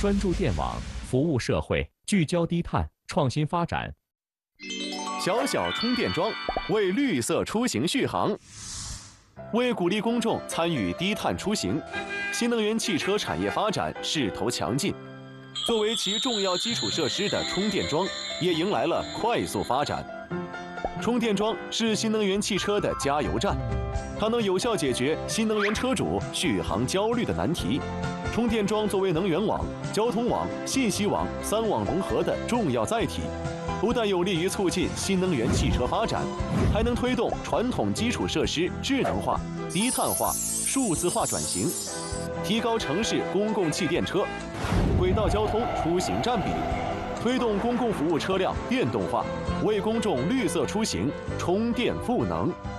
专注电网，服务社会，聚焦低碳，创新发展。 小小充电桩为绿色出行续航。为鼓励公众参与低碳出行，新能源汽车产业发展势头强劲。作为其重要基础设施的充电桩，也迎来了快速发展。充电桩是新能源汽车的加油站，它能有效解决新能源车主续航焦虑的难题。充电桩作为能源网、交通网、信息网3网融合的重要载体，不但有利于促进新能源汽车发展，还能推动传统基础设施智能化、低碳化、数字化转型，提高城市公共汽电车、轨道交通出行占比，推动公共服务车辆电动化，为公众绿色出行充电赋能。